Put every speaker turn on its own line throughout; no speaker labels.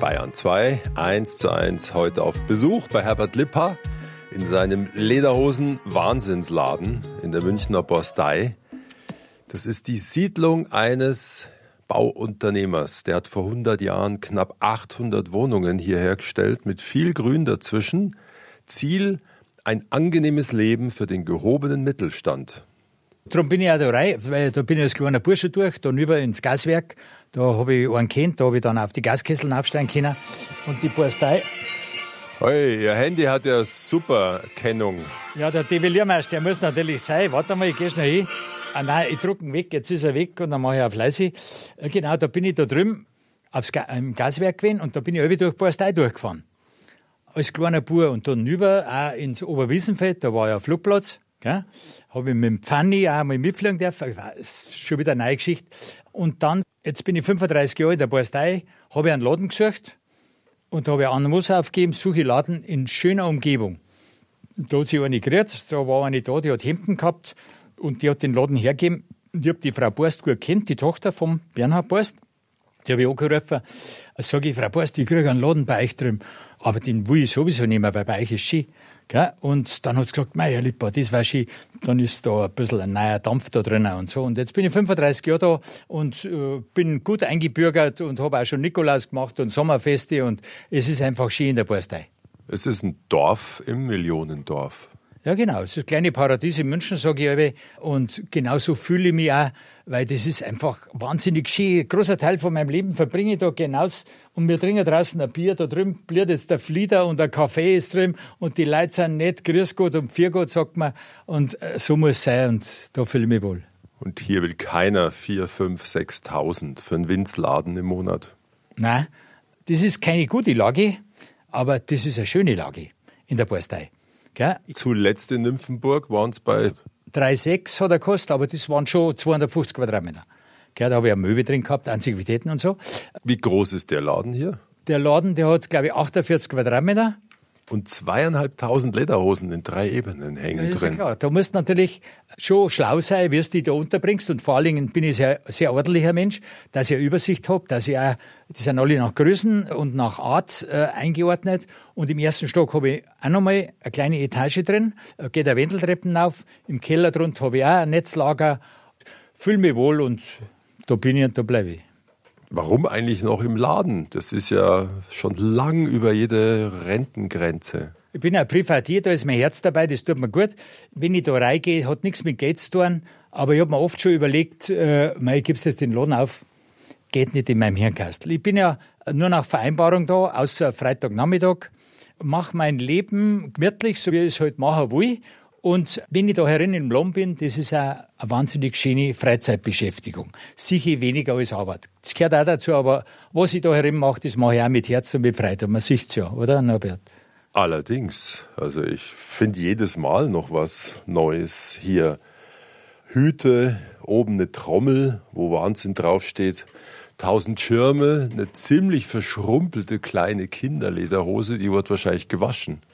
Bayern 2, 1:1, heute auf Besuch bei Herbert Lippa in seinem Lederhosen-Wahnsinnsladen in der Münchner Bastei. Das ist die Siedlung eines Bauunternehmers. Der hat vor 100 Jahren knapp 800 Wohnungen hierher gestellt, mit viel Grün dazwischen. Ziel, ein angenehmes Leben für den gehobenen Mittelstand.
Darum bin ich auch da rein, weil da bin ich als kleiner Bursche durch, dann rüber ins Gaswerk. Da habe ich einen kennt, da habe ich dann auf die Gaskesseln aufsteigen können. Und die Bastei.
Hey, Ihr Handy hat ja super Kennung.
Ja, der Develiermeister, der muss natürlich sein. Warte mal, ich gehe schnell hin. Ah nein, ich drücke ihn weg, jetzt ist er weg und dann mache ich auf leise. Genau, da bin ich da drüben im Gaswerk gewesen und da bin ich durch die Bastei durchgefahren. Als kleiner Bub und dann rüber auch ins Oberwiesenfeld, da war ja ein Flugplatz. Habe ich mit dem Pfanni auch mal mitfliegen dürfen. Das ist schon wieder eine neue Geschichte. Und dann, jetzt bin ich 35 Jahre in der Bastei, habe ich einen Laden gesucht und da habe ich einen Muss aufgegeben, suche ich Laden in schöner Umgebung. Da hat sich eine gerührt, da war eine da, die hat Hemden gehabt und die hat den Laden hergegeben. Ich habe die Frau Borst gut kennt, die Tochter vom Bernhard Borst. Die habe ich angerufen. Sage ich, Frau Borst, ich kriege einen Laden bei euch drüben. Aber den will ich sowieso nicht mehr, weil bei euch ist schön. Und dann hat sie gesagt, Herr Lippa, das war schön. Dann ist da ein bisschen ein neuer Dampf da drin und so. Und jetzt bin ich 35 Jahre da und bin gut eingebürgert und habe auch schon Nikolaus gemacht und Sommerfeste. Und es ist einfach schön in der Bastei.
Es ist ein Dorf im Millionendorf.
Ja, genau. Es ist das kleine Paradies in München, sage ich alle. Und genauso fühle ich mich auch, weil das ist einfach wahnsinnig schön. Ein großer Teil von meinem Leben verbringe ich da hinaus und wir trinken draußen ein Bier. Da drüben bliert jetzt der Flieder und ein Kaffee ist drüben und die Leute sind nett. Grüß Gott und Pfiat Gott, sagt man. Und so muss es sein und da fühle ich mich wohl.
Und hier will keiner 4.000, 5.000, 6.000 für einen Winzladen im Monat.
Nein, das ist keine gute Lage, aber das ist eine schöne Lage in der Bastei. Gell?
Zuletzt in Nymphenburg waren es bei
3,6 hat er gekostet, aber das waren schon 250 Quadratmeter. Gell, da habe ich eine Möwe drin gehabt, Antiquitäten und so.
Wie groß ist der Laden hier?
Der Laden, der hat, glaube ich, 48 Quadratmeter.
Und 2.500 Lederhosen in 3 Ebenen hängen
ja,
drin.
Klar. Da musst du natürlich schon schlau sein, wie du die da unterbringst. Und vor allen Dingen bin ich ein sehr ordentlicher Mensch, dass ich eine Übersicht habe, dass ich auch, die sind alle nach Größen und nach Art eingeordnet. Und im ersten Stock habe ich auch nochmal eine kleine Etage drin, geht eine Wendeltreppen auf. Im Keller drunter habe ich auch ein Netzlager. Fühle mich wohl und da bin ich und da bleibe ich.
Warum eigentlich noch im Laden? Das ist ja schon lang über jede Rentengrenze.
Ich bin ein Privatier, da ist mein Herz dabei, das tut mir gut. Wenn ich da reingehe, hat nichts mit Geld zu tun. Aber ich habe mir oft schon überlegt, ich gebe jetzt den Laden auf, geht nicht in meinem Hirnkastel. Ich bin ja nur nach Vereinbarung da, außer Freitagnachmittag, mache mein Leben gemütlich, so wie ich es halt machen will. Und wenn ich da herin im Laden bin, das ist auch eine wahnsinnig schöne Freizeitbeschäftigung. Sicher weniger als Arbeit. Das gehört auch dazu, aber was ich da herin mache, das mache ich auch mit Herz und mit Freude. Und man sieht es ja, oder, Norbert?
Allerdings. Also ich finde jedes Mal noch was Neues hier. Hüte, oben eine Trommel, wo Wahnsinn draufsteht. 1000 Schirme, eine ziemlich verschrumpelte kleine Kinderlederhose, die wird wahrscheinlich gewaschen.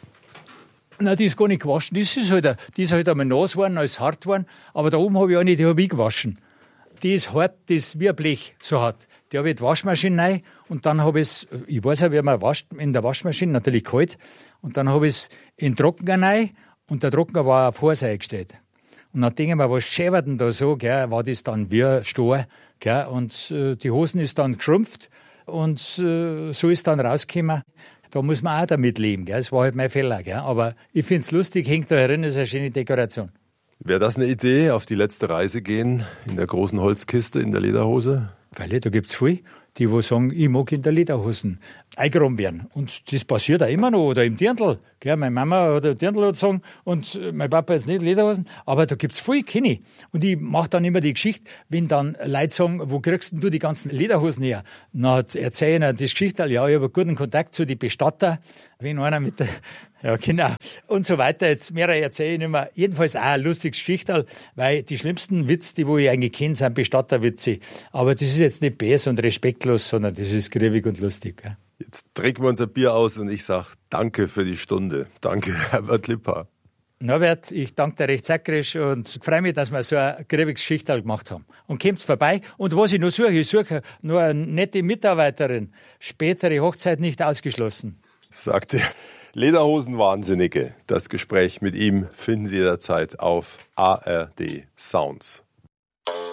Nein, die ist gar nicht gewaschen. Die ist halt einmal nass geworden, als hart geworden. Aber da oben habe ich eine, die habe ich gewaschen. Die ist hart, die ist wie ein Blech, so hart. Die habe ich in die Waschmaschine rein und dann habe ich es, ich weiß auch, wie man wascht, in der Waschmaschine, natürlich kalt. Und dann habe ich es in den Trockner rein und der Trockner war auf Vorse eingestellt. Und dann denke ich mir, was schäbert denn da so, gell? War das dann wie ein Stor, gell? Und die Hosen ist dann geschrumpft und so ist dann rausgekommen. Da muss man auch damit leben, gell? Das war halt mein Fehler, gell? Aber ich finde es lustig, hängt da herin, ist eine schöne Dekoration.
Wäre das eine Idee, auf die letzte Reise gehen, in der großen Holzkiste, in der Lederhose?
Weil da gibt's viele, die sagen, ich mag in der Lederhosen eingeräumt werden. Und das passiert auch immer noch, oder im Dirndl. Gell, meine Mama hat ein Dirndl gezogen und mein Papa jetzt nicht Lederhosen. Aber da gibt's viele, kenne ich. Und ich mache dann immer die Geschichte, wenn dann Leute sagen, wo kriegst denn du die ganzen Lederhosen her? Dann erzähle ich ihnen das Geschichte, ja, ich habe einen guten Kontakt zu den Bestatter. Wenn einer mit der, ja, genau. Und so weiter. Jetzt mehrere erzähle ich nicht mehr. Jedenfalls auch ein lustiges Geschichterl, weil die schlimmsten Witze, die wo ich eigentlich kenne, sind Bestatterwitze. Aber das ist jetzt nicht bäs und respektlos, sondern das ist griffig und lustig. Gell?
Jetzt trinken wir uns ein Bier aus und ich sage danke für die Stunde. Danke, Herbert Lippa.
Norbert, ich danke dir recht herzlich und freue mich, dass wir so eine griffige Geschichte gemacht haben. Und kommt vorbei. Und was ich suche nur eine nette Mitarbeiterin. Spätere Hochzeit nicht ausgeschlossen.
Sagte Lederhosen-Wahnsinnige. Das Gespräch mit ihm finden Sie jederzeit auf ARD Sounds.